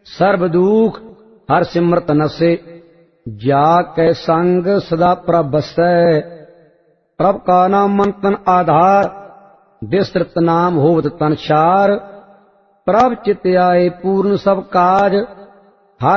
ਸਰਬ ਦੂਖ ਹਰ ਸਿਮਰਤ ਨਸੇ। ਜਾ ਕੈ ਸੰਗ ਸਦਾ ਪ੍ਰਭ ਬਸੈ। ਪ੍ਰਭ ਕਾ ਨਾਮ ਮਨ ਤਨ ਆਧਾਰ। ਬਿਸਤ੍ਰਿਤ ਨਾਮ ਹੋਵਤ ਤਨ ਛਾਰ। ਪ੍ਰਭ ਚਿਤ ਆਏ ਪੂਰਨ ਸਭ ਕਾਜ।